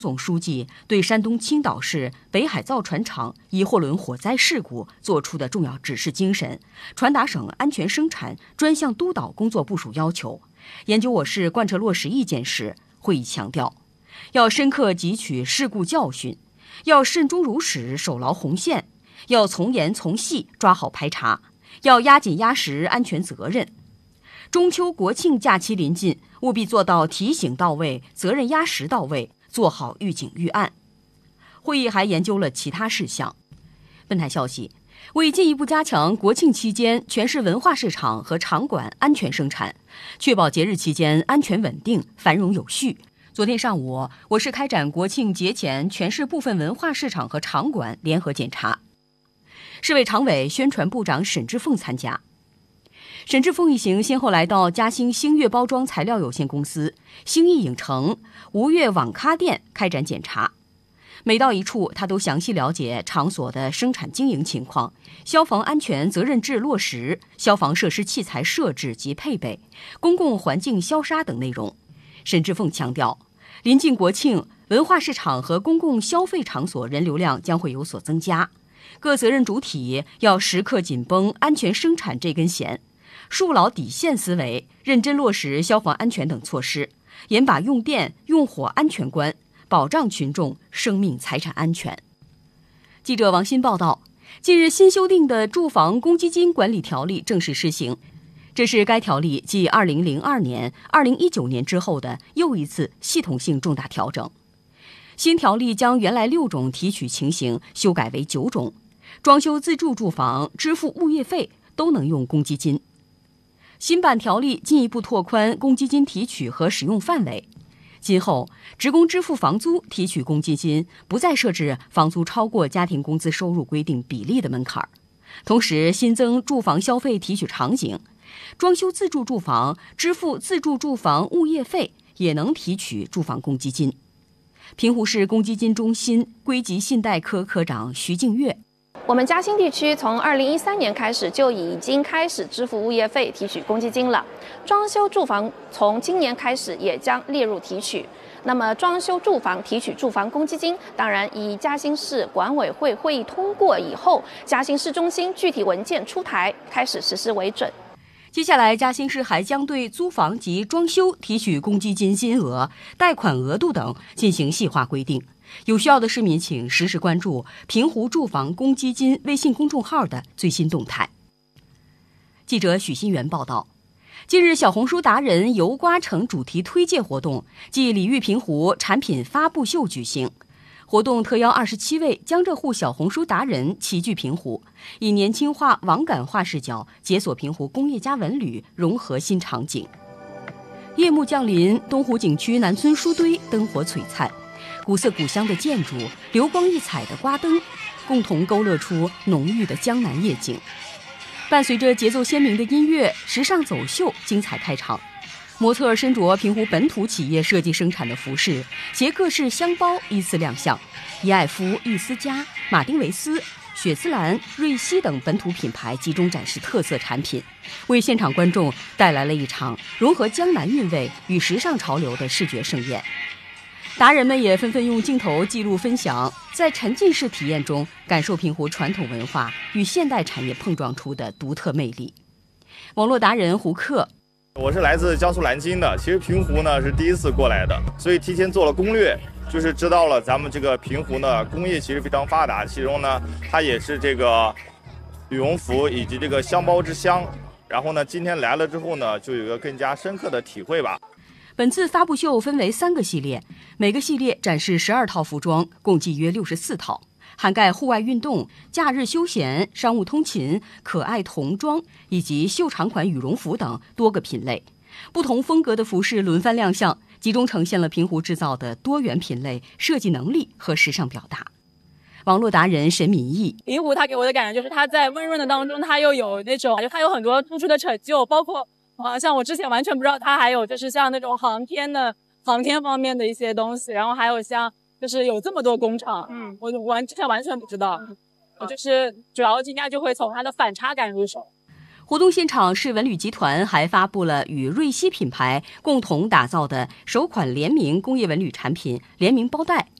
总书记对山东青岛市北海造船厂一货轮火灾事故作出的重要指示精神，传达省安全生产专项督导工作部署要求，研究我市贯彻落实意见时，会议强调，要深刻汲取事故教训，要慎终如始守牢红线，要从严从细抓好排查，要压紧压实安全责任。中秋国庆假期临近，务必做到提醒到位，责任压实到位，做好预警预案。会议还研究了其他事项。本台消息，为进一步加强国庆期间全市文化市场和场馆安全生产，确保节日期间安全稳定、繁荣有序，昨天上午，我市开展国庆节前全市部分文化市场和场馆联合检查。市委常委、宣传部长沈志凤参加。沈志凤一行先后来到嘉兴星月包装材料有限公司、星艺影城、吴越网咖店开展检查。每到一处，他都详细了解场所的生产经营情况、消防安全责任制落实、消防设施器材设置及配备、公共环境消杀等内容。沈志凤强调，临近国庆，文化市场和公共消费场所人流量将会有所增加，各责任主体要时刻紧绷安全生产这根弦，树牢底线思维，认真落实消防安全等措施，严把用电用火安全关，保障群众生命财产安全。记者王鑫报道，近日新修订的住房公积金管理条例正式施行，这是该条例继2002年、2019年之后的又一次系统性重大调整。新条例将原来6种提取情形修改为9种，装修自住住房支付物业费都能用公积金。新版条例进一步拓宽公积金提取和使用范围，今后职工支付房租提取公积金不再设置房租超过家庭工资收入规定比例的门槛，同时新增住房消费提取场景，装修自住住房支付自住住房物业费也能提取住房公积金。平湖市公积金中心归集信贷科科长徐静月， 我们嘉兴地区从2013年开始就已经开始支付物业费提取公积金了，装修住房从今年开始也将列入提取。那么装修住房提取住房公积金，当然以嘉兴市管委会会议通过以后，嘉兴市中心具体文件出台开始实施为准。 接下来，嘉兴市还将对租房及装修提取公积金金额、贷款额度等进行细化规定。有需要的市民请实时关注平湖住房公积金微信公众号的最新动态。记者许新元报道，近日小红书达人游瓜城主题推介活动暨礼遇平湖产品发布秀举行。活动特邀27位江浙沪小红书达人齐聚平湖，以年轻化、网感化视角解锁平湖工业加文旅融合新场景。夜幕降临，东湖景区南村书堆灯火璀璨，古色古香的建筑、流光溢彩的瓜灯，共同勾勒出浓郁的江南夜景。伴随着节奏鲜明的音乐，时尚走秀精彩开场。模特身着平湖本土企业设计生产的服饰，携各式香包依次亮相，伊艾夫、易思佳、马丁维斯、雪丝兰、瑞希等本土品牌集中展示特色产品，为现场观众带来了一场融合江南韵味与时尚潮流的视觉盛宴。达人们也纷纷用镜头记录分享，在沉浸式体验中感受平湖传统文化与现代产业碰撞出的独特魅力。网络达人胡克， 我是来自江苏南京的，其实平湖呢是第一次过来的，所以提前做了攻略，就是知道了咱们这个平湖呢工业其实非常发达，其中呢它也是这个羽绒服以及这个香包之乡，然后呢今天来了之后呢就有一个更加深刻的体会吧。 本次发布秀分为3个系列，每个系列展示12套服装，共计约64套，涵盖户外运动、假日休闲、商务通勤、可爱童装以及秀场款羽绒服等多个品类。不同风格的服饰轮番亮相，集中呈现了平湖制造的多元品类、设计能力和时尚表达。网络达人沈敏义， 平湖它给我的感觉就是它在温润的当中，它又有那种，就它有很多突出的成就，包括像我之前完全不知道它还有就是像那种航天方面的一些东西，然后还有像就是有这么多工厂，我之前完全不知道，我就是主要今天就会从它的反差感入手。 活动现场，市文旅集团还发布了与瑞希品牌共同打造的首款联名工业文旅产品——联名包袋。